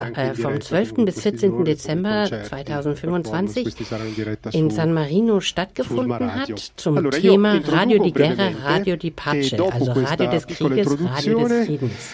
vom 12. bis 14. Dezember 2025 in San Marino stattgefunden hat, zum Thema Radio di Guerra, Radio di Pace, also Radio des Krieges, Radio des Friedens.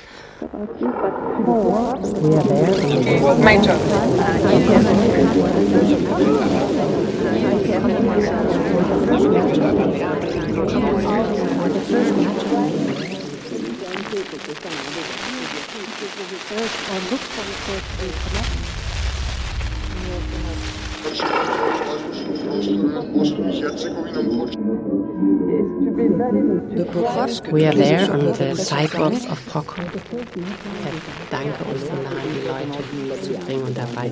We are there on the sidewalks of Pokro. Danke uns so nah an die Leute zu bringen und dabei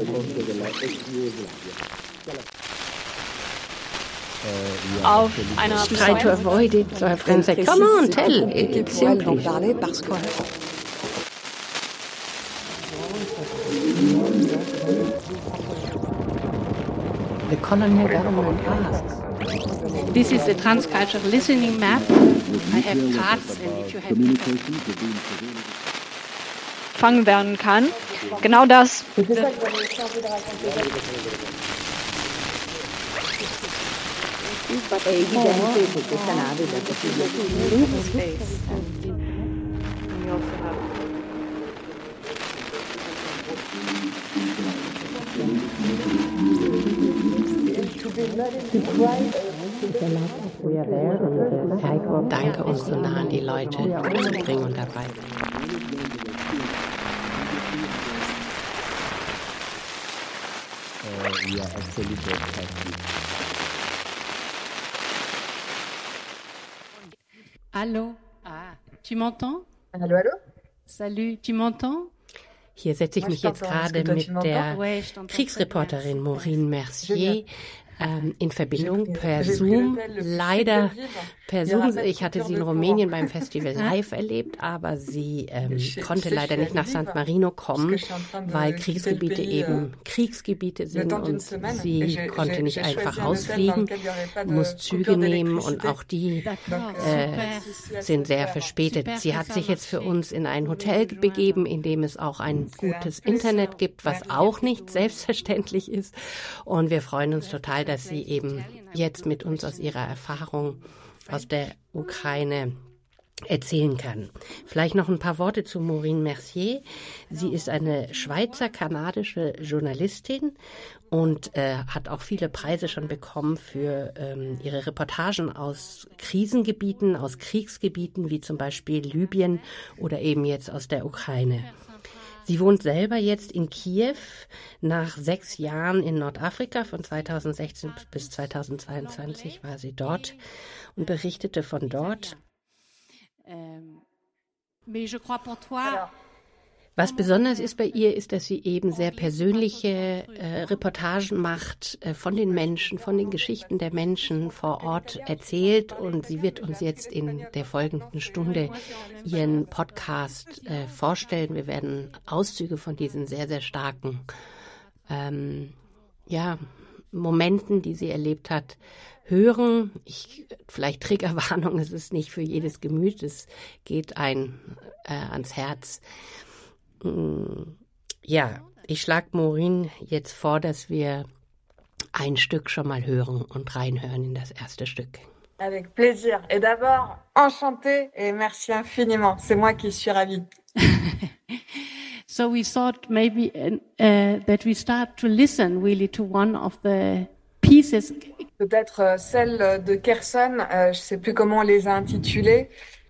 auf einer Try to avoid it, so our friends say, come on, tell, it's simple. The colonial government asks. This is a transcultural listening map. I have cards and if you have fangen werden kann. Genau das. Danke uns so nah an die Leute zu bringen und dabei. Allô? Ah, tu m'entends? Allô, allô? Salut, tu m'entends? Hier setze ich mich jetzt gerade mit der Kriegsreporterin Maureen Mercier in Verbindung per Zoom. Leider per Zoom. Ich hatte sie in Rumänien beim Festival live erlebt, aber sie konnte leider nicht nach San Marino kommen, weil Kriegsgebiete eben Kriegsgebiete sind und sie konnte nicht einfach ausfliegen, muss Züge nehmen und auch die sind sehr verspätet. Sie hat sich jetzt für uns in ein Hotel begeben, in dem es auch ein gutes Internet gibt, was auch nicht selbstverständlich ist. Und wir freuen uns total, dass sie eben jetzt mit uns aus ihrer Erfahrung aus der Ukraine erzählen kann. Vielleicht noch ein paar Worte zu Maureen Mercier. Sie ist eine schweizer-kanadische Journalistin und hat auch viele Preise schon bekommen für ihre Reportagen aus Krisengebieten, aus Kriegsgebieten, wie zum Beispiel Libyen oder eben jetzt aus der Ukraine. Sie wohnt selber jetzt in Kiew, nach 6 Jahren in Nordafrika, von 2016 bis 2022 war sie dort und berichtete von dort. Was besonders ist bei ihr, ist, dass sie eben sehr persönliche Reportagen macht von den Menschen, von den Geschichten der Menschen vor Ort erzählt. Und sie wird uns jetzt in der folgenden Stunde ihren Podcast vorstellen. Wir werden Auszüge von diesen sehr, sehr starken Momenten, die sie erlebt hat, hören. Vielleicht Triggerwarnung, es ist nicht für jedes Gemüt, es geht ans Herz. Ja, ich schlage Maureen jetzt vor, dass wir ein Stück schon mal hören und reinhören in das erste Stück. Avec plaisir. Et d'abord, enchantée et merci infiniment. C'est moi qui suis ravie. So we thought maybe that we start to listen really to one of the pieces. Peut-être celle de Kherson, je ne sais plus comment on les a intitulées,